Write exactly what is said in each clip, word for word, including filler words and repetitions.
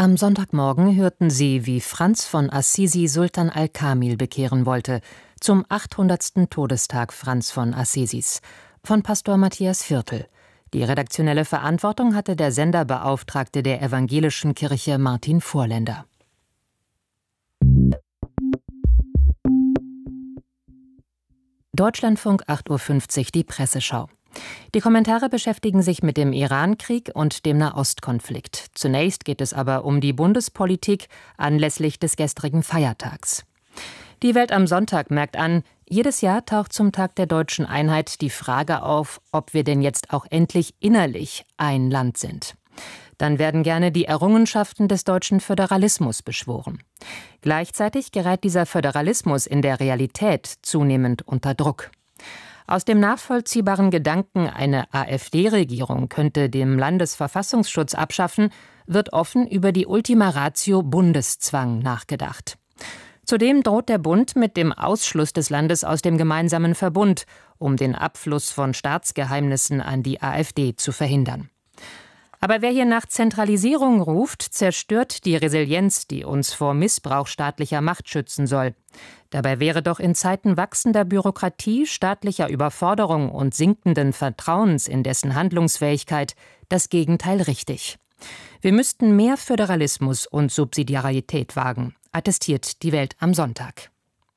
Am Sonntagmorgen hörten Sie, wie Franz von Assisi Sultan al-Kamil bekehren wollte, zum achthundertsten Todestag Franz von Assisis, von Pastor Matthias Viertel. Die redaktionelle Verantwortung hatte der Senderbeauftragte der Evangelischen Kirche Martin Vorländer. Deutschlandfunk acht Uhr fünfzig, die Presseschau. Die Kommentare beschäftigen sich mit dem Iran-Krieg und dem Nahostkonflikt. Zunächst geht es aber um die Bundespolitik anlässlich des gestrigen Feiertags. Die Welt am Sonntag merkt an, jedes Jahr taucht zum Tag der deutschen Einheit die Frage auf, ob wir denn jetzt auch endlich innerlich ein Land sind. Dann werden gerne die Errungenschaften des deutschen Föderalismus beschworen. Gleichzeitig gerät dieser Föderalismus in der Realität zunehmend unter Druck. Aus dem nachvollziehbaren Gedanken, eine AfD-Regierung könnte den Landesverfassungsschutz abschaffen, wird offen über die Ultima Ratio Bundeszwang nachgedacht. Zudem droht der Bund mit dem Ausschluss des Landes aus dem gemeinsamen Verbund, um den Abfluss von Staatsgeheimnissen an die AfD zu verhindern. Aber wer hier nach Zentralisierung ruft, zerstört die Resilienz, die uns vor Missbrauch staatlicher Macht schützen soll. Dabei wäre doch in Zeiten wachsender Bürokratie, staatlicher Überforderung und sinkenden Vertrauens in dessen Handlungsfähigkeit das Gegenteil richtig. Wir müssten mehr Föderalismus und Subsidiarität wagen, attestiert die Welt am Sonntag.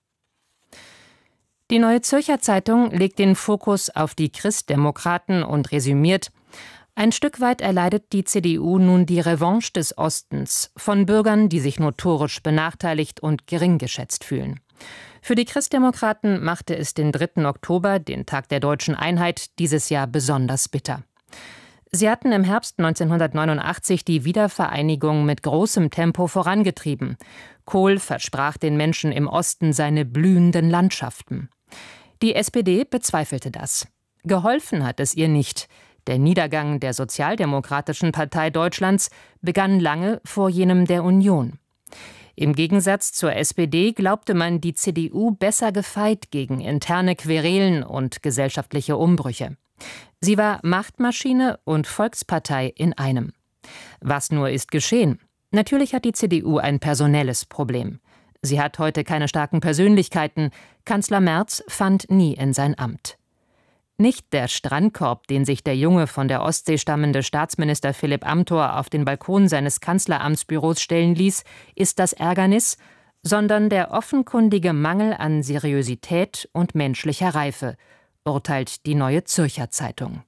Die Neue Zürcher Zeitung legt den Fokus auf die Christdemokraten und resümiert: Ein Stück weit erleidet die C D U nun die Revanche des Ostens von Bürgern, die sich notorisch benachteiligt und gering geschätzt fühlen. Für die Christdemokraten machte es den dritten Oktober, den Tag der deutschen Einheit, dieses Jahr besonders bitter. Sie hatten im Herbst neunzehnhundertneunundachtzig die Wiedervereinigung mit großem Tempo vorangetrieben. Kohl versprach den Menschen im Osten seine blühenden Landschaften. Die S P D bezweifelte das. Geholfen hat es ihr nicht. Der Niedergang der Sozialdemokratischen Partei Deutschlands begann lange vor jenem der Union. Im Gegensatz zur S P D glaubte man die C D U besser gefeit gegen interne Querelen und gesellschaftliche Umbrüche. Sie war Machtmaschine und Volkspartei in einem. Was nur ist geschehen? Natürlich hat die C D U ein personelles Problem. Sie hat heute keine starken Persönlichkeiten. Kanzler Merz fand nie in sein Amt. Nicht der Strandkorb, den sich der junge, von der Ostsee stammende Staatsminister Philipp Amthor auf den Balkon seines Kanzleramtsbüros stellen ließ, ist das Ärgernis, sondern der offenkundige Mangel an Seriosität und menschlicher Reife, urteilt die Neue Zürcher Zeitung.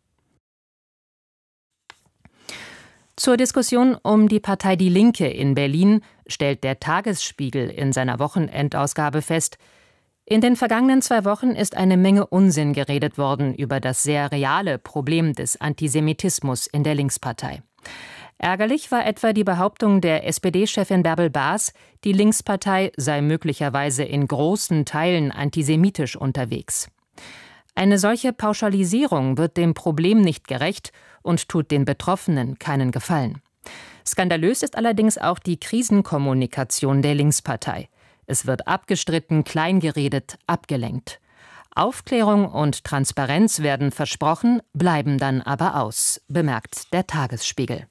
Zur Diskussion um die Partei Die Linke in Berlin stellt der Tagesspiegel in seiner Wochenendausgabe fest: In den vergangenen zwei Wochen ist eine Menge Unsinn geredet worden über das sehr reale Problem des Antisemitismus in der Linkspartei. Ärgerlich war etwa die Behauptung der S P D-Chefin Bärbel Baas, die Linkspartei sei möglicherweise in großen Teilen antisemitisch unterwegs. Eine solche Pauschalisierung wird dem Problem nicht gerecht und tut den Betroffenen keinen Gefallen. Skandalös ist allerdings auch die Krisenkommunikation der Linkspartei. Es wird abgestritten, kleingeredet, abgelenkt. Aufklärung und Transparenz werden versprochen, bleiben dann aber aus, bemerkt der Tagesspiegel.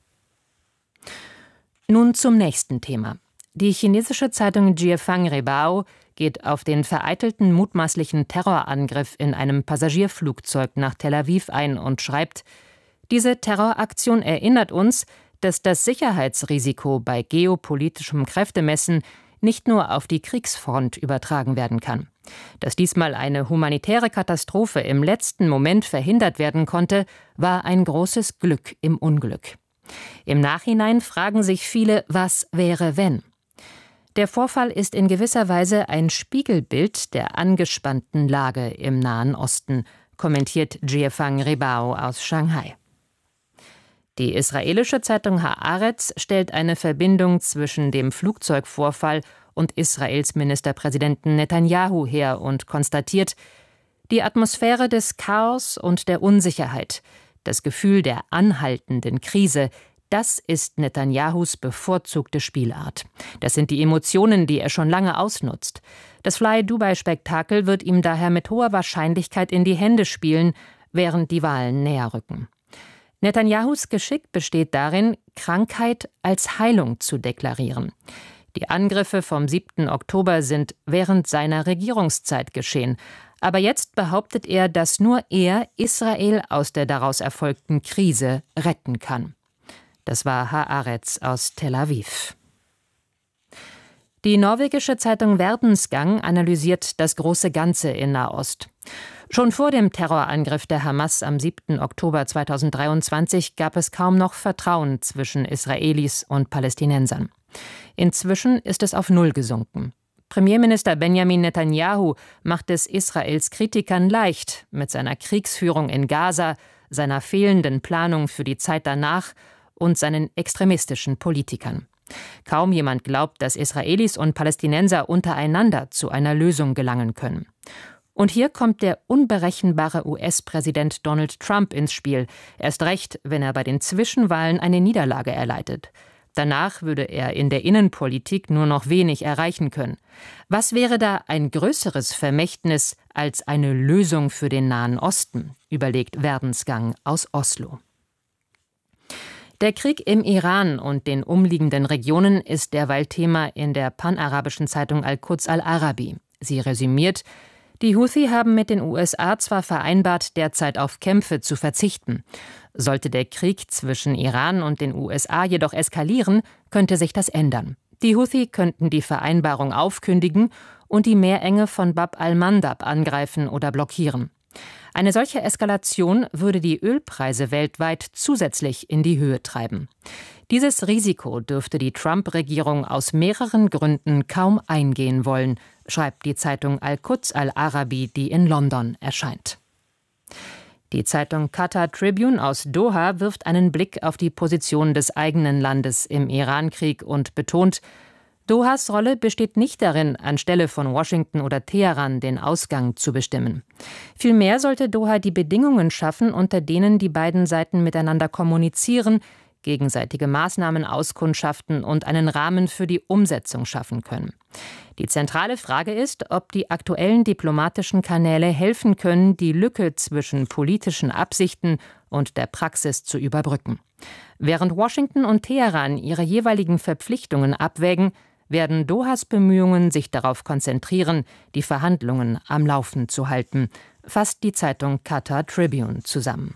Nun zum nächsten Thema. Die chinesische Zeitung Jiefang Rebao geht auf den vereitelten mutmaßlichen Terrorangriff in einem Passagierflugzeug nach Tel Aviv ein und schreibt: Diese Terroraktion erinnert uns, dass das Sicherheitsrisiko bei geopolitischem Kräftemessen nicht nur auf die Kriegsfront übertragen werden kann. Dass diesmal eine humanitäre Katastrophe im letzten Moment verhindert werden konnte, war ein großes Glück im Unglück. Im Nachhinein fragen sich viele, was wäre, wenn? Der Vorfall ist in gewisser Weise ein Spiegelbild der angespannten Lage im Nahen Osten, kommentiert Jiefang Rebao aus Shanghai. Die israelische Zeitung Haaretz stellt eine Verbindung zwischen dem Flugzeugvorfall und Israels Ministerpräsidenten Netanyahu her und konstatiert: Die Atmosphäre des Chaos und der Unsicherheit, das Gefühl der anhaltenden Krise, das ist Netanyahus bevorzugte Spielart. Das sind die Emotionen, die er schon lange ausnutzt. Das Fly-Dubai-Spektakel wird ihm daher mit hoher Wahrscheinlichkeit in die Hände spielen, während die Wahlen näher rücken. Netanyahus Geschick besteht darin, Krankheit als Heilung zu deklarieren. Die Angriffe vom siebten Oktober sind während seiner Regierungszeit geschehen. Aber jetzt behauptet er, dass nur er Israel aus der daraus erfolgten Krise retten kann. Das war Haaretz aus Tel Aviv. Die norwegische Zeitung Verdensgang analysiert das große Ganze in Nahost. Schon vor dem Terrorangriff der Hamas am siebten Oktober zweitausenddreiundzwanzig gab es kaum noch Vertrauen zwischen Israelis und Palästinensern. Inzwischen ist es auf Null gesunken. Premierminister Benjamin Netanyahu macht es Israels Kritikern leicht mit seiner Kriegsführung in Gaza, seiner fehlenden Planung für die Zeit danach und seinen extremistischen Politikern. Kaum jemand glaubt, dass Israelis und Palästinenser untereinander zu einer Lösung gelangen können. Und hier kommt der unberechenbare U S-Präsident Donald Trump ins Spiel, erst recht, wenn er bei den Zwischenwahlen eine Niederlage erleidet. Danach würde er in der Innenpolitik nur noch wenig erreichen können. Was wäre da ein größeres Vermächtnis als eine Lösung für den Nahen Osten, überlegt Verdensgang aus Oslo. Der Krieg im Iran und den umliegenden Regionen ist derweil Thema in der panarabischen Zeitung Al-Quds Al-Arabi. Sie resümiert: Die Houthi haben mit den U S A zwar vereinbart, derzeit auf Kämpfe zu verzichten. Sollte der Krieg zwischen Iran und den U S A jedoch eskalieren, könnte sich das ändern. Die Houthi könnten die Vereinbarung aufkündigen und die Meerenge von Bab al-Mandab angreifen oder blockieren. Eine solche Eskalation würde die Ölpreise weltweit zusätzlich in die Höhe treiben. Dieses Risiko dürfte die Trump-Regierung aus mehreren Gründen kaum eingehen wollen, schreibt die Zeitung Al-Quds Al-Arabi, die in London erscheint. Die Zeitung Qatar Tribune aus Doha wirft einen Blick auf die Position des eigenen Landes im Irankrieg und betont, Dohas Rolle besteht nicht darin, anstelle von Washington oder Teheran den Ausgang zu bestimmen. Vielmehr sollte Doha die Bedingungen schaffen, unter denen die beiden Seiten miteinander kommunizieren, gegenseitige Maßnahmen auskundschaften und einen Rahmen für die Umsetzung schaffen können. Die zentrale Frage ist, ob die aktuellen diplomatischen Kanäle helfen können, die Lücke zwischen politischen Absichten und der Praxis zu überbrücken. Während Washington und Teheran ihre jeweiligen Verpflichtungen abwägen, werden Dohas Bemühungen sich darauf konzentrieren, die Verhandlungen am Laufen zu halten, fasst die Zeitung Qatar Tribune zusammen.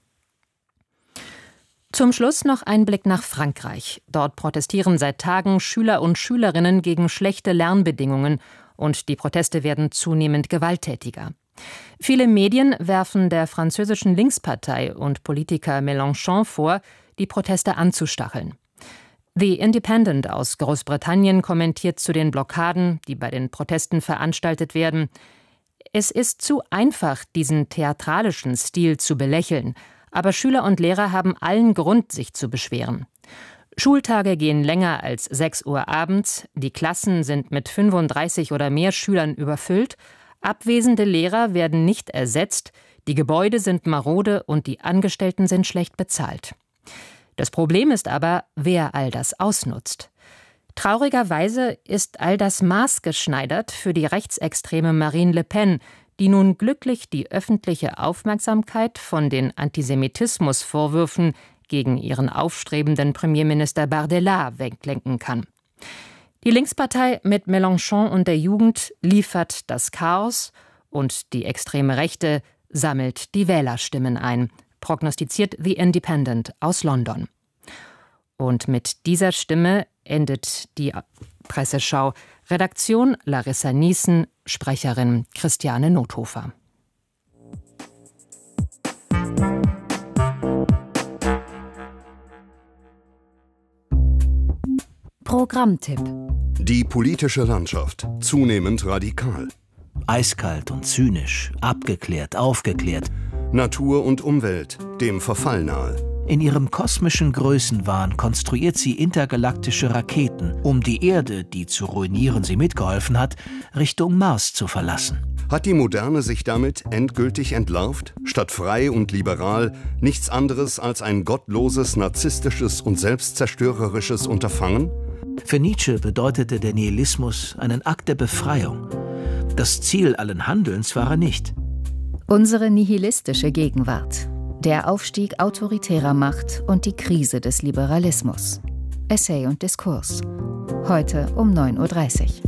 Zum Schluss noch ein Blick nach Frankreich. Dort protestieren seit Tagen Schüler und Schülerinnen gegen schlechte Lernbedingungen und die Proteste werden zunehmend gewalttätiger. Viele Medien werfen der französischen Linkspartei und Politiker Mélenchon vor, die Proteste anzustacheln. The Independent aus Großbritannien kommentiert zu den Blockaden, die bei den Protesten veranstaltet werden: Es ist zu einfach, diesen theatralischen Stil zu belächeln. Aber Schüler und Lehrer haben allen Grund, sich zu beschweren. Schultage gehen länger als sechs Uhr abends, die Klassen sind mit fünfunddreißig oder mehr Schülern überfüllt, abwesende Lehrer werden nicht ersetzt, die Gebäude sind marode und die Angestellten sind schlecht bezahlt. Das Problem ist aber, wer all das ausnutzt. Traurigerweise ist all das maßgeschneidert für die rechtsextreme Marine Le Pen, die nun glücklich die öffentliche Aufmerksamkeit von den Antisemitismusvorwürfen gegen ihren aufstrebenden Premierminister Bardella weglenken kann. Die Linkspartei mit Mélenchon und der Jugend liefert das Chaos und die extreme Rechte sammelt die Wählerstimmen ein, prognostiziert The Independent aus London. Und mit dieser Stimme endet die Presseschau. Redaktion Larissa Niesen, Sprecherin Christiane Nothofer. Programmtipp: Die politische Landschaft, zunehmend radikal. Eiskalt und zynisch, abgeklärt, aufgeklärt. Natur und Umwelt, dem Verfall nahe. In ihrem kosmischen Größenwahn konstruiert sie intergalaktische Raketen, um die Erde, die zu ruinieren sie mitgeholfen hat, Richtung Mars zu verlassen. Hat die Moderne sich damit endgültig entlarvt? Statt frei und liberal nichts anderes als ein gottloses, narzisstisches und selbstzerstörerisches Unterfangen? Für Nietzsche bedeutete der Nihilismus einen Akt der Befreiung. Das Ziel allen Handelns war er nicht. Unsere nihilistische Gegenwart. Der Aufstieg autoritärer Macht und die Krise des Liberalismus. Essay und Diskurs. Heute um neun Uhr dreißig.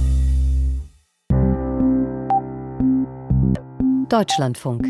Deutschlandfunk.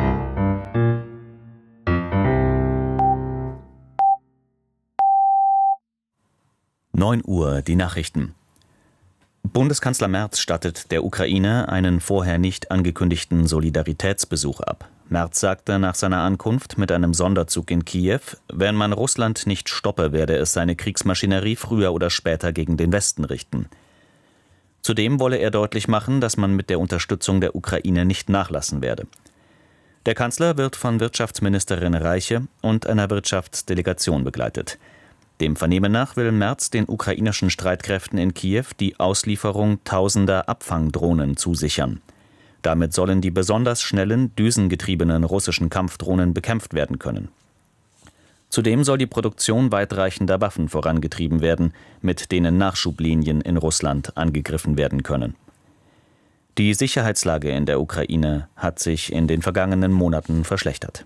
neun Uhr, die Nachrichten. Bundeskanzler Merz stattet der Ukraine einen vorher nicht angekündigten Solidaritätsbesuch ab. Merz sagte nach seiner Ankunft mit einem Sonderzug in Kiew, wenn man Russland nicht stoppe, werde es seine Kriegsmaschinerie früher oder später gegen den Westen richten. Zudem wolle er deutlich machen, dass man mit der Unterstützung der Ukraine nicht nachlassen werde. Der Kanzler wird von Wirtschaftsministerin Reiche und einer Wirtschaftsdelegation begleitet. Dem Vernehmen nach will Merz den ukrainischen Streitkräften in Kiew die Auslieferung tausender Abfangdrohnen zusichern. Damit sollen die besonders schnellen, düsengetriebenen russischen Kampfdrohnen bekämpft werden können. Zudem soll die Produktion weitreichender Waffen vorangetrieben werden, mit denen Nachschublinien in Russland angegriffen werden können. Die Sicherheitslage in der Ukraine hat sich in den vergangenen Monaten verschlechtert.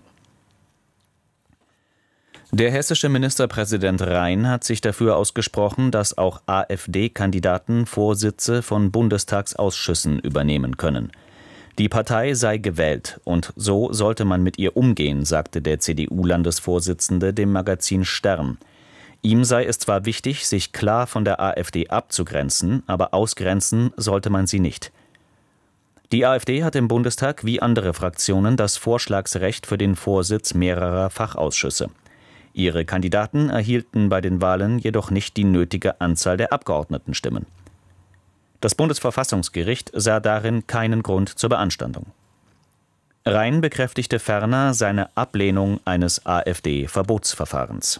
Der hessische Ministerpräsident Rhein hat sich dafür ausgesprochen, dass auch AfD-Kandidaten Vorsitze von Bundestagsausschüssen übernehmen können. Die Partei sei gewählt und so sollte man mit ihr umgehen, sagte der C D U-Landesvorsitzende dem Magazin Stern. Ihm sei es zwar wichtig, sich klar von der AfD abzugrenzen, aber ausgrenzen sollte man sie nicht. Die AfD hat im Bundestag wie andere Fraktionen das Vorschlagsrecht für den Vorsitz mehrerer Fachausschüsse. Ihre Kandidaten erhielten bei den Wahlen jedoch nicht die nötige Anzahl der Abgeordnetenstimmen. Das Bundesverfassungsgericht sah darin keinen Grund zur Beanstandung. Rhein bekräftigte ferner seine Ablehnung eines AfD-Verbotsverfahrens.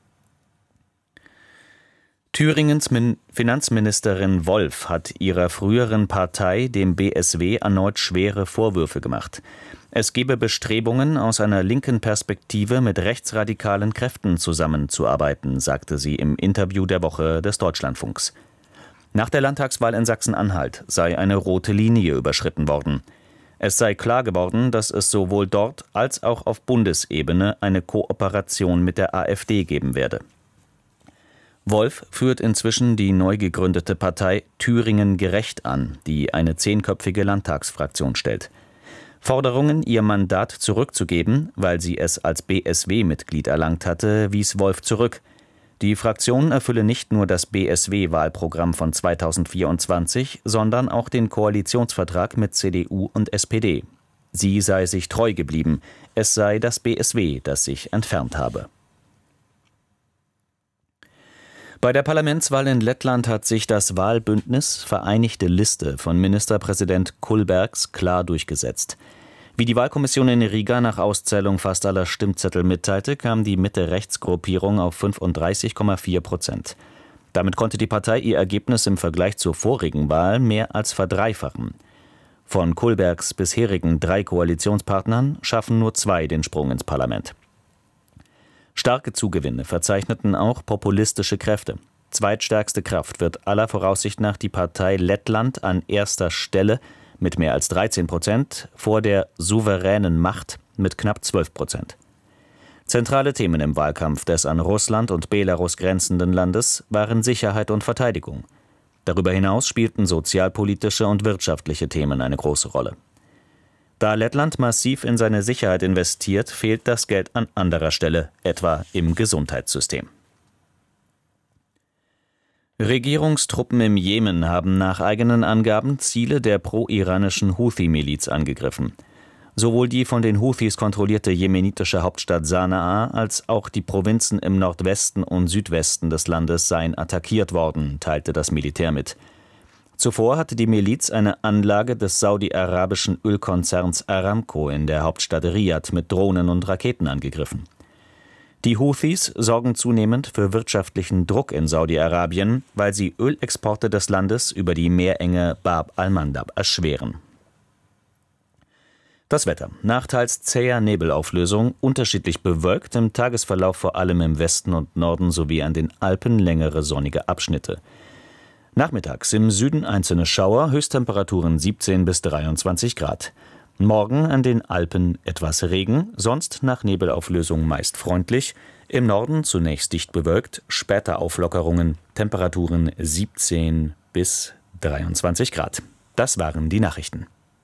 Thüringens Min- Finanzministerin Wolf hat ihrer früheren Partei, dem B S W, erneut schwere Vorwürfe gemacht. Es gebe Bestrebungen, aus einer linken Perspektive mit rechtsradikalen Kräften zusammenzuarbeiten, sagte sie im Interview der Woche des Deutschlandfunks. Nach der Landtagswahl in Sachsen-Anhalt sei eine rote Linie überschritten worden. Es sei klar geworden, dass es sowohl dort als auch auf Bundesebene eine Kooperation mit der AfD geben werde. Wolf führt inzwischen die neu gegründete Partei Thüringen gerecht an, die eine zehnköpfige Landtagsfraktion stellt. Forderungen, ihr Mandat zurückzugeben, weil sie es als B S W-Mitglied erlangt hatte, wies Wolf zurück. Die Fraktion erfülle nicht nur das B S W-Wahlprogramm von zweitausendvierundzwanzig, sondern auch den Koalitionsvertrag mit C D U und S P D. Sie sei sich treu geblieben. Es sei das B S W, das sich entfernt habe. Bei der Parlamentswahl in Lettland hat sich das Wahlbündnis Vereinigte Liste von Ministerpräsident Kullbergs klar durchgesetzt. Wie die Wahlkommission in Riga nach Auszählung fast aller Stimmzettel mitteilte, kam die Mitte-Rechts-Gruppierung auf fünfunddreißig Komma vier Prozent. Damit konnte die Partei ihr Ergebnis im Vergleich zur vorigen Wahl mehr als verdreifachen. Von Kullbergs bisherigen drei Koalitionspartnern schaffen nur zwei den Sprung ins Parlament. Starke Zugewinne verzeichneten auch populistische Kräfte. Zweitstärkste Kraft wird aller Voraussicht nach die Partei Lettland an erster Stelle mit mehr als dreizehn Prozent, vor der souveränen Macht mit knapp zwölf Prozent. Zentrale Themen im Wahlkampf des an Russland und Belarus grenzenden Landes waren Sicherheit und Verteidigung. Darüber hinaus spielten sozialpolitische und wirtschaftliche Themen eine große Rolle. Da Lettland massiv in seine Sicherheit investiert, fehlt das Geld an anderer Stelle, etwa im Gesundheitssystem. Regierungstruppen im Jemen haben nach eigenen Angaben Ziele der pro-iranischen Houthi-Miliz angegriffen. Sowohl die von den Houthis kontrollierte jemenitische Hauptstadt Sanaa als auch die Provinzen im Nordwesten und Südwesten des Landes seien attackiert worden, teilte das Militär mit. Zuvor hatte die Miliz eine Anlage des saudi-arabischen Ölkonzerns Aramco in der Hauptstadt Riad mit Drohnen und Raketen angegriffen. Die Houthis sorgen zunehmend für wirtschaftlichen Druck in Saudi-Arabien, weil sie Ölexporte des Landes über die Meerenge Bab al-Mandab erschweren. Das Wetter. Nach teils zäher Nebelauflösung, unterschiedlich bewölkt, im Tagesverlauf vor allem im Westen und Norden sowie an den Alpen längere sonnige Abschnitte. Nachmittags im Süden einzelne Schauer, Höchsttemperaturen siebzehn bis dreiundzwanzig Grad. Morgen an den Alpen etwas Regen, sonst nach Nebelauflösung meist freundlich. Im Norden zunächst dicht bewölkt, später Auflockerungen, Temperaturen siebzehn bis dreiundzwanzig Grad. Das waren die Nachrichten.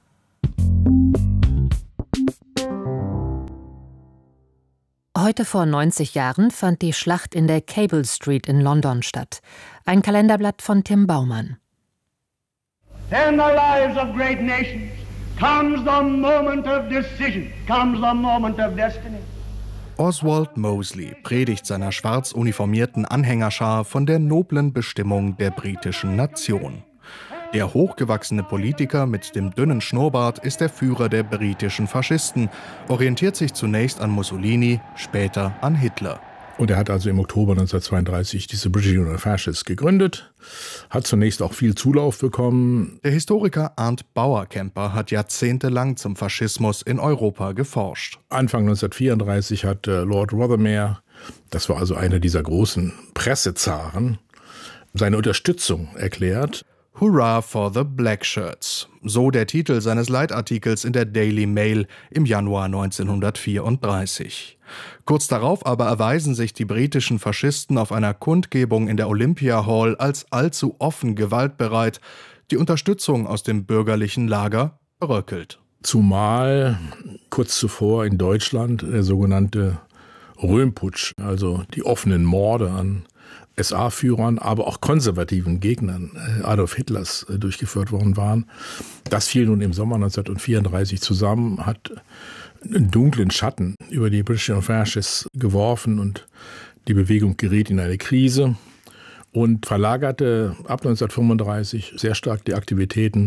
Heute vor neunzig Jahren fand die Schlacht in der Cable Street in London statt. Ein Kalenderblatt von Tim Baumann. In the lives of great nations comes the moment of decision, comes the moment of destiny. Oswald Mosley predigt seiner schwarz uniformierten Anhängerschar von der noblen Bestimmung der britischen Nation. Der hochgewachsene Politiker mit dem dünnen Schnurrbart ist der Führer der britischen Faschisten, orientiert sich zunächst an Mussolini, später an Hitler. Und er hat also im Oktober neunzehnhundertzweiunddreißig diese British Union of Fascists gegründet, hat zunächst auch viel Zulauf bekommen. Der Historiker Arndt Bauerkemper hat jahrzehntelang zum Faschismus in Europa geforscht. Anfang neunzehnhundertvierunddreißig hat äh, Lord Rothermere, das war also einer dieser großen Pressezaren, seine Unterstützung erklärt. Hurrah for the Black Shirts, so der Titel seines Leitartikels in der Daily Mail im Januar neunzehnhundertvierunddreißig. Kurz darauf aber erweisen sich die britischen Faschisten auf einer Kundgebung in der Olympia Hall als allzu offen gewaltbereit. Die Unterstützung aus dem bürgerlichen Lager bröckelt. Zumal kurz zuvor in Deutschland der sogenannte Röhmputsch, also die offenen Morde an S A-Führern, aber auch konservativen Gegnern Adolf Hitlers durchgeführt worden waren. Das fiel nun im Sommer neunzehnhundertvierunddreißig zusammen, hat einen dunklen Schatten über die British Union of Fascists geworfen und die Bewegung geriet in eine Krise und verlagerte ab neunzehnhundertfünfunddreißig sehr stark die Aktivitäten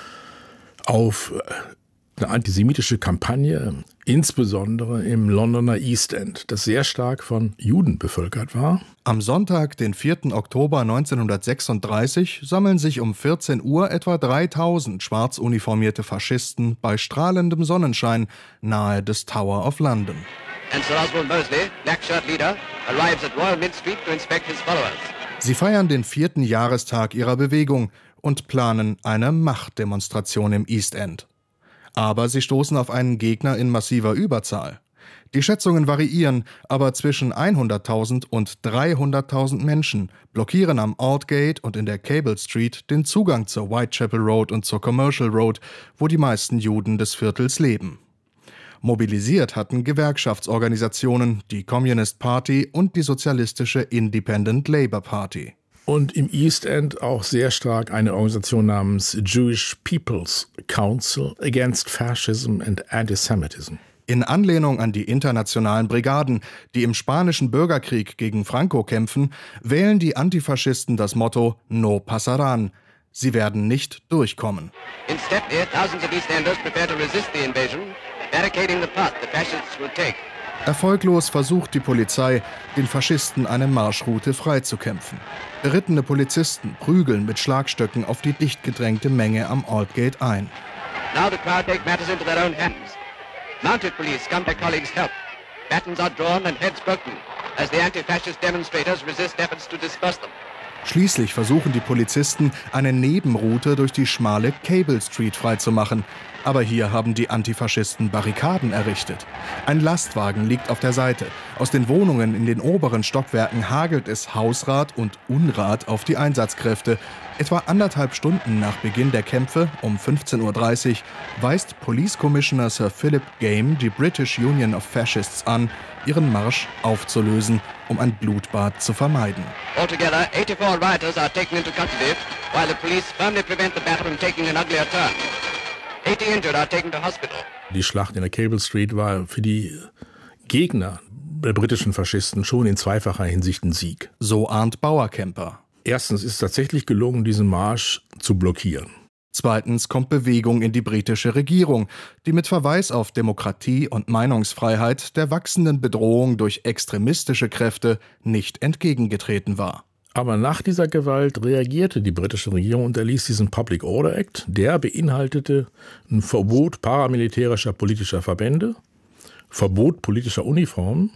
auf eine antisemitische Kampagne, insbesondere im Londoner East End, das sehr stark von Juden bevölkert war. Am Sonntag, den vierten Oktober neunzehnhundertsechsunddreißig, sammeln sich um vierzehn Uhr etwa dreitausend schwarz uniformierte Faschisten bei strahlendem Sonnenschein nahe des Tower of London. And Sir Oswald Mosley, Black Shirt Leader, arrives at Royal Mint Street to inspect his followers. Sie feiern den vierten Jahrestag ihrer Bewegung und planen eine Machtdemonstration im East End. Aber sie stoßen auf einen Gegner in massiver Überzahl. Die Schätzungen variieren, aber zwischen hunderttausend und dreihunderttausend Menschen blockieren am Aldgate und in der Cable Street den Zugang zur Whitechapel Road und zur Commercial Road, wo die meisten Juden des Viertels leben. Mobilisiert hatten Gewerkschaftsorganisationen, die Communist Party und die sozialistische Independent Labour Party. Und im East End auch sehr stark eine Organisation namens Jewish People's Council Against Fascism and Antisemitism. In Anlehnung an die internationalen Brigaden, die im spanischen Bürgerkrieg gegen Franco kämpfen, wählen die Antifaschisten das Motto No pasarán. Sie werden nicht durchkommen. In Stepney, thousands of East Enders prepare to resist the invasion, barricading the path the fascists will take. Erfolglos versucht die Polizei, den Faschisten eine Marschroute freizukämpfen. Berittene Polizisten prügeln mit Schlagstöcken auf die dicht gedrängte Menge am Aldgate ein. Now the crowd take matters into their own hands. Mounted police come to their colleagues' help. Batons are drawn and heads broken as the anti-fascist demonstrators resist efforts to disperse them. Schließlich versuchen die Polizisten, eine Nebenroute durch die schmale Cable Street freizumachen. Aber hier haben die Antifaschisten Barrikaden errichtet. Ein Lastwagen liegt auf der Seite. Aus den Wohnungen in den oberen Stockwerken hagelt es Hausrat und Unrat auf die Einsatzkräfte. Etwa anderthalb Stunden nach Beginn der Kämpfe, um fünfzehn Uhr dreißig, weist Police Commissioner Sir Philip Game die British Union of Fascists an, ihren Marsch aufzulösen, um ein Blutbad zu vermeiden. Altogether, eighty-four rioters are taken into custody, while the police firmly prevent the battle from taking an uglier turn. eighty injured are taken to hospital. Die Schlacht in der Cable Street war für die Gegner der britischen Faschisten schon in zweifacher Hinsicht ein Sieg. So Arndt Bauerkemper. Erstens ist es tatsächlich gelungen, diesen Marsch zu blockieren. Zweitens kommt Bewegung in die britische Regierung, die mit Verweis auf Demokratie und Meinungsfreiheit der wachsenden Bedrohung durch extremistische Kräfte nicht entgegengetreten war. Aber nach dieser Gewalt reagierte die britische Regierung und erließ diesen Public Order Act. Der beinhaltete ein Verbot paramilitärischer politischer Verbände, Verbot politischer Uniformen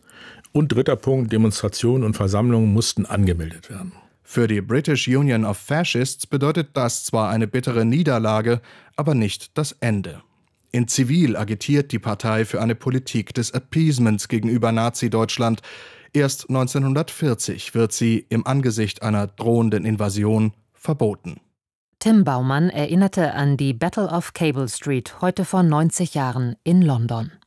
und dritter Punkt, Demonstrationen und Versammlungen mussten angemeldet werden. Für die British Union of Fascists bedeutet das zwar eine bittere Niederlage, aber nicht das Ende. In Zivil agitiert die Partei für eine Politik des Appeasements gegenüber Nazi-Deutschland. Erst neunzehnhundertvierzig wird sie im Angesicht einer drohenden Invasion verboten. Tim Baumann erinnerte an die Battle of Cable Street heute vor neunzig Jahren in London.